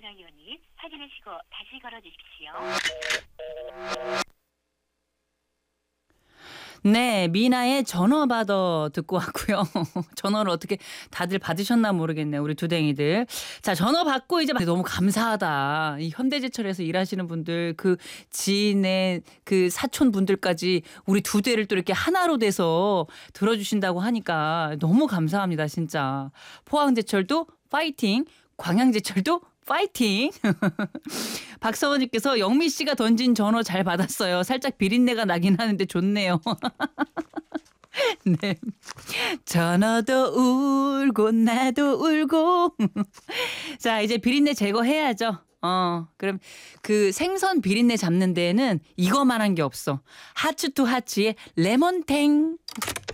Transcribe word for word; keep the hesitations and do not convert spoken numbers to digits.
전화 요원이 확인하시고 다시 걸어주십시오. 네, 미나의 전화 받아 듣고 왔고요. 전화를 어떻게 다들 받으셨나 모르겠네요. 우리 두댕이들. 자, 전화 받고 이제 너무 감사하다. 이 현대제철에서 일하시는 분들, 그 지인의 그 사촌 분들까지 우리 두 대를 또 이렇게 하나로 돼서 들어주신다고 하니까 너무 감사합니다, 진짜. 포항제철도 파이팅, 광양제철도 파이팅! 박서원님께서 영미 씨가 던진 전화 잘 받았어요. 살짝 비린내가 나긴 하는데 좋네요. 네. 전어도 울고 나도 울고. 자, 이제 비린내 제거해야죠. 어, 그럼 그 생선 비린내 잡는 데에는 이거만한 게 없어. 하츠 투 하츠의 레몬탱.